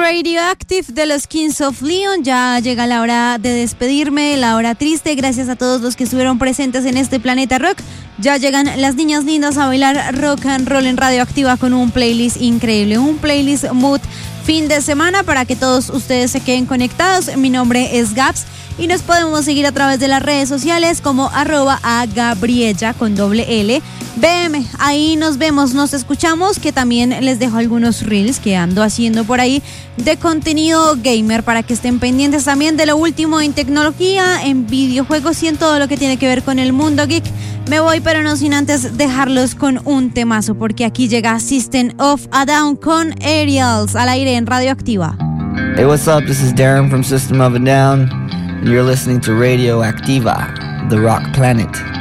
Radioactive de los Kings of Leon. Ya llega la hora de despedirme, la hora triste. Gracias a todos los que estuvieron presentes en este Planeta Rock. Ya llegan las niñas lindas a bailar rock and roll en Radioactiva con un playlist increíble, un playlist mood fin de semana para que todos ustedes se queden conectados. Mi nombre es Gabs y nos podemos seguir a través de las redes sociales como @agabriella con doble BM. Ahí nos vemos, nos escuchamos, que también les dejo algunos reels que ando haciendo por ahí de contenido gamer para que estén pendientes también de lo último en tecnología, en videojuegos y en todo lo que tiene que ver con el mundo geek. Me voy, pero no sin antes dejarlos con un temazo, porque aquí llega System of a Down con Aerials al aire en Radioactiva. Hey, what's up? This is Darren from System of a Down, and you're listening to Radioactiva, the rock planet.